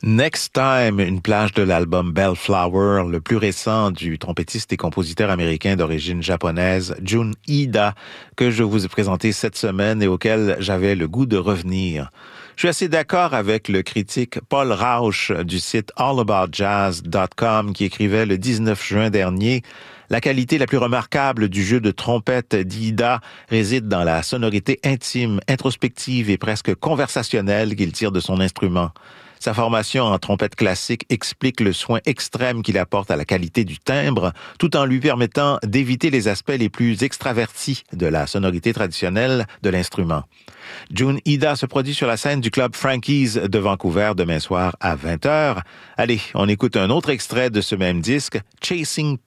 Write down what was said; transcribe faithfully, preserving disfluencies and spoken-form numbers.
Next Time, une plage de l'album Bellflower, le plus récent du trompettiste et compositeur américain d'origine japonaise Jun Ida, que je vous ai présenté cette semaine et auquel j'avais le goût de revenir. Je suis assez d'accord avec le critique Paul Rauch du site all about jazz dot com qui écrivait le dix-neuf juin dernier: la qualité la plus remarquable du jeu de trompette d'Ida réside dans la sonorité intime, introspective et presque conversationnelle qu'il tire de son instrument. Sa formation en trompette classique explique le soin extrême qu'il apporte à la qualité du timbre, tout en lui permettant d'éviter les aspects les plus extravertis de la sonorité traditionnelle de l'instrument. Jun Ida se produit sur la scène du club Frankie's de Vancouver demain soir à vingt heures. Allez, on écoute un autre extrait de ce même disque, Chasing